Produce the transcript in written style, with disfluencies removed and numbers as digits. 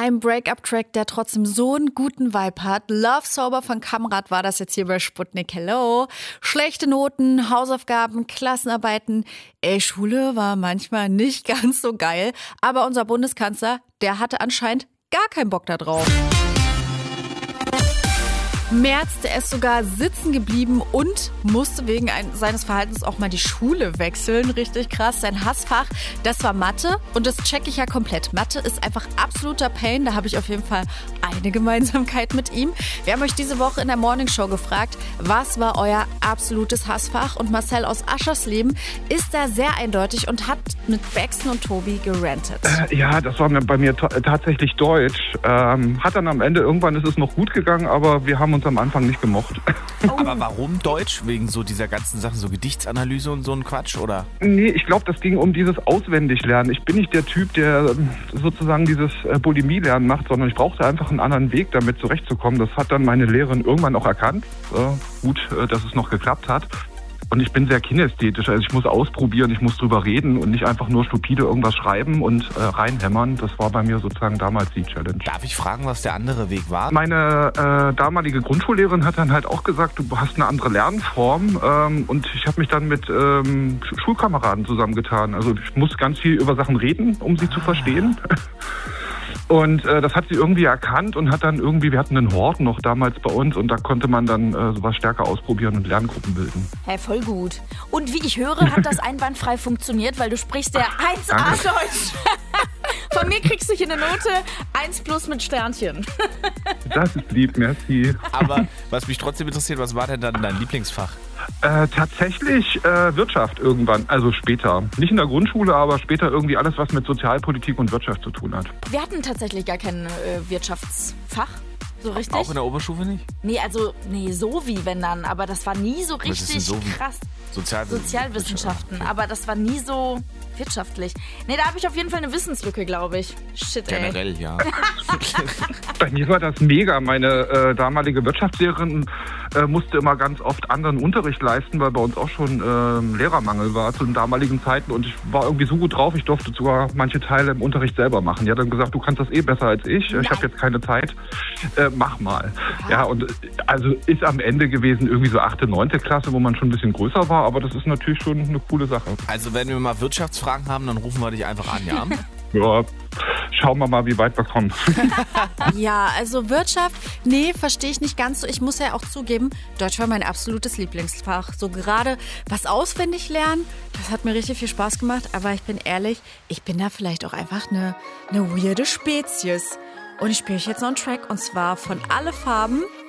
Ein Break-up-Track, der trotzdem so einen guten Vibe hat. Love Sober von Kamrat war das jetzt hier bei Sputnik. Hello. Schlechte Noten, Hausaufgaben, Klassenarbeiten. Schule war manchmal nicht ganz so geil. Aber unser Bundeskanzler, der hatte anscheinend gar keinen Bock da drauf. Merz, der ist sogar sitzen geblieben und musste wegen seines Verhaltens auch mal die Schule wechseln. Richtig krass. Sein Hassfach, das war Mathe und das checke ich ja komplett. Mathe ist einfach absoluter Pain. Da habe ich auf jeden Fall eine Gemeinsamkeit mit ihm. Wir haben euch diese Woche in der Morningshow gefragt, was war euer absolutes Hassfach? Und Marcel aus Aschersleben ist da sehr eindeutig und hat mit Baxen und Tobi gerantet. Ja, das war bei mir tatsächlich Deutsch. Hat dann am Ende, irgendwann ist es noch gut gegangen, aber wir haben uns am Anfang nicht gemocht. Oh. Aber warum Deutsch? Wegen so dieser ganzen Sachen, so Gedichtsanalyse und so ein Quatsch, oder? Nee, ich glaube, das ging um dieses Auswendiglernen. Ich bin nicht der Typ, der sozusagen dieses Bulimie-Lernen macht, sondern ich brauchte einfach einen anderen Weg, damit zurechtzukommen. Das hat dann meine Lehrerin irgendwann auch erkannt. Gut, dass es noch geklappt hat. Und ich bin sehr kinästhetisch, also ich muss ausprobieren, ich muss drüber reden und nicht einfach nur stupide irgendwas schreiben und reinhämmern. Das war bei mir sozusagen damals die Challenge. Darf ich fragen, was der andere Weg war? Meine damalige Grundschullehrerin hat dann halt auch gesagt, du hast eine andere Lernform und ich habe mich dann mit Schulkameraden zusammengetan. Also ich muss ganz viel über Sachen reden, um sie zu verstehen. Und das hat sie irgendwie erkannt und hat dann irgendwie, wir hatten einen Hort noch damals bei uns und da konnte man dann sowas stärker ausprobieren und Lerngruppen bilden. Hey, voll gut. Und wie ich höre, hat das einwandfrei funktioniert, weil du sprichst ja 1A Deutsch. Von mir kriegst du hier eine Note 1+ mit Sternchen. Das ist lieb, merci. Aber was mich trotzdem interessiert, was war denn dann dein Lieblingsfach? Tatsächlich Wirtschaft irgendwann, also später. Nicht in der Grundschule, aber später irgendwie alles, was mit Sozialpolitik und Wirtschaft zu tun hat. Wir hatten tatsächlich gar kein Wirtschaftsfach. So richtig? Auch in der Oberstufe nicht? Nee, so wie wenn dann, aber das war nie so richtig so krass. Sozialwissenschaften, aber das war nie so wirtschaftlich. Nee, da habe ich auf jeden Fall eine Wissenslücke, glaube ich. Shit, ey. Generell, ja. Bei mir war das mega. Meine damalige Wirtschaftslehrerin musste immer ganz oft anderen Unterricht leisten, weil bei uns auch schon Lehrermangel war zu den damaligen Zeiten. Und ich war irgendwie so gut drauf, ich durfte sogar manche Teile im Unterricht selber machen. Die hat dann gesagt, du kannst das besser als ich. Ich habe jetzt keine Zeit. Mach mal. Ja, und also ist am Ende gewesen irgendwie so 8., 9. Klasse, wo man schon ein bisschen größer war. Aber das ist natürlich schon eine coole Sache. Also wenn wir mal Wirtschaftsfragen haben, dann rufen wir dich einfach an, ja? Ja, schauen wir mal, wie weit wir kommen. Ja, also Wirtschaft, nee, verstehe ich nicht ganz so. Ich muss ja auch zugeben, Deutsch war mein absolutes Lieblingsfach. So gerade was auswendig lernen, das hat mir richtig viel Spaß gemacht. Aber ich bin ehrlich, ich bin da vielleicht auch einfach eine weirde Spezies. Und ich spiele euch jetzt noch einen Track und zwar von Alle Farben